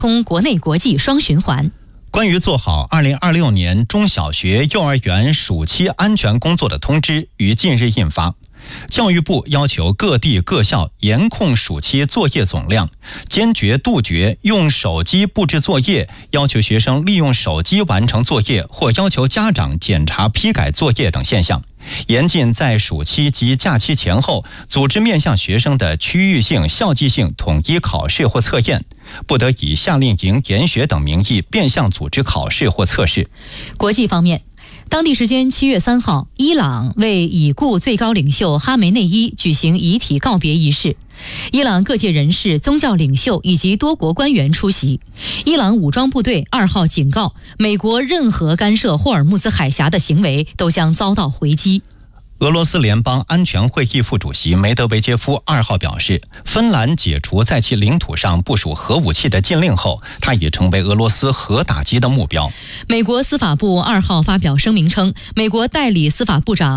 通国内国际双循环。 关于做好2026年中小学、幼儿园暑期安全工作的通知于近日印发。教育部要求各地各校严控暑期作业总量，坚决杜绝用手机布置作业，要求学生利用手机完成作业或要求家长检查批改作业等现象。严禁在暑期及假期前后组织面向学生的区域性、校际性统一考试或测验，不得以夏令营、研学等名义变相组织考试或测试。 国际方面，当地时间7月3号，伊朗为已故最高领袖哈梅内伊举行遗体告别仪式。伊朗各界人士、宗教领袖以及多国官员出席。伊朗武装部队2号警告，美国任何干涉霍尔木兹海峡的行为都将遭到回击。 俄罗斯联邦安全会议副主席梅德韦杰夫2号表示，芬兰解除在其领土上部署核武器的禁令后，它已成为俄罗斯核打击的目标。 美国司法部2号发表声明称，美国代理司法部长